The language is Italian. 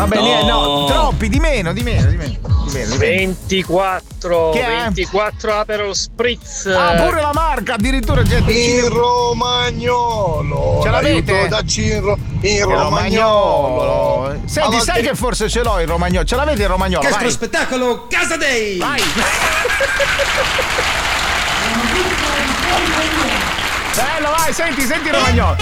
Vabbè, no, troppi, di meno. 24. Che è? 24 Aperol Spritz. Ah, pure la marca, addirittura gente. In romagnolo. Ce l'avete? L'aiuto da Ciro. In romagnolo. Senti, sai che forse ce l'ho il romagnolo? Ce l'avete il romagnolo? Castro spettacolo Casa Dei. Vai. Bello, vai, senti il romagnolo.